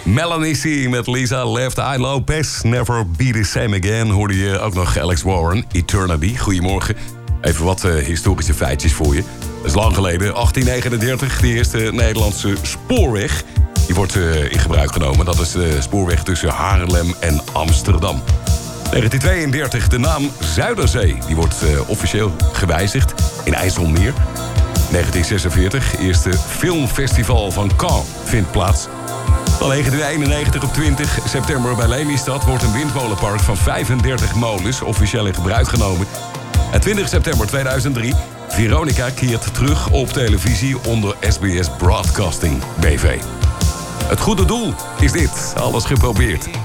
Melanie C. met Lisa Left Eye Lopez. Never Be The Same Again. Hoorde je ook nog Alex Warren, Eternity. Goedemorgen. Even wat historische feitjes voor je. Dat is lang geleden, 1839. De eerste Nederlandse spoorweg. Die wordt in gebruik genomen. Dat is de spoorweg tussen Haarlem en Amsterdam. 1932, de naam Zuiderzee. Die wordt officieel gewijzigd in IJsselmeer. 1946, eerste filmfestival van Cannes vindt plaats. Dan 1991 op 20 september bij Lelystad wordt een windmolenpark van 35 molens officieel in gebruik genomen. En 20 september 2003, Veronica keert terug op televisie onder SBS Broadcasting BV. Het goede doel is dit, alles geprobeerd.